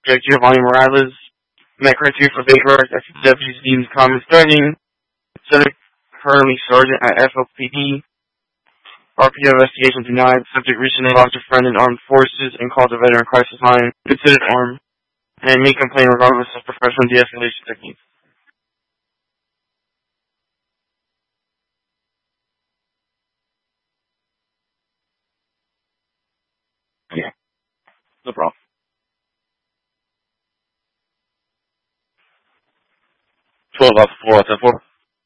Judge Giovanni Morales met criteria for labor rights as deputies deemed common threatening. Subject currently sergeant at FLPD. RPO investigation denied. Subject recently lost a friend in armed forces and called the veteran crisis line considered armed and may complain regardless of professional de-escalation techniques. Yeah, no problem. 12 off 4, 10 4.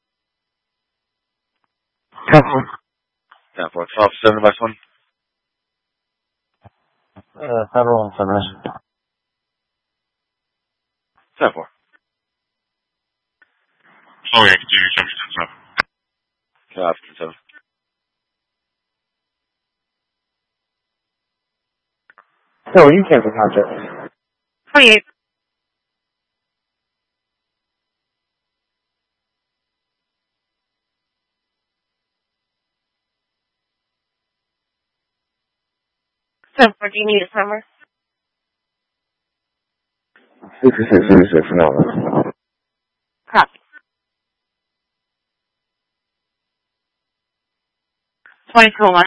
10 4. 10 4. 12 7 by 20. Federal and Sunrise. 10 4. Oh, yeah, I can do your 10 7. Okay, 10 7. No, you cancel contract. 28. So, do you need a summer? 66 no. Copy. 2201.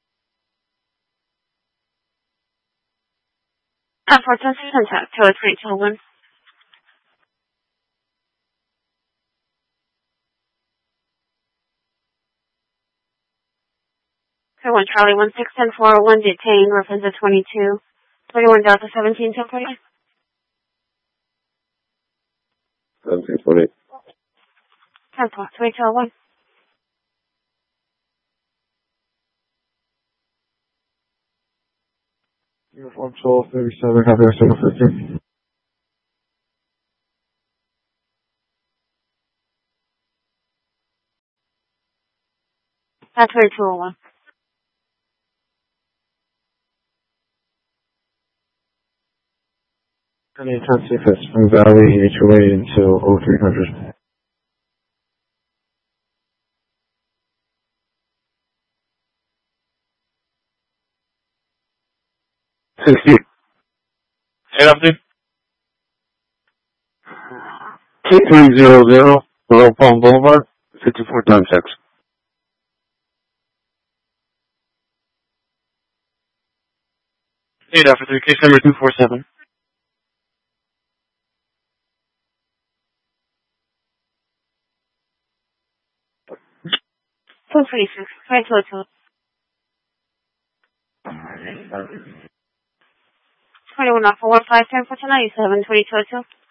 Unfortunately, contact 20321. So 1 Charlie 1610401 detained, reference to 22. 21 Delta 17 1048. 17 10 4 2201. Uniform 1237, copy our 715. That's 2201. Any intensity fits from Valley HOA until 0300. Head up, dude. 2300, Below Palm Boulevard, 54 times 6. Eight after 3, case number 247. Two 26. 2202. 21 off 15 10 for tonight. 7 2202.